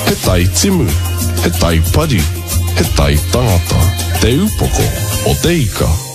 He tai timu, he tai pari, he tai tangata, te upoko o te ika.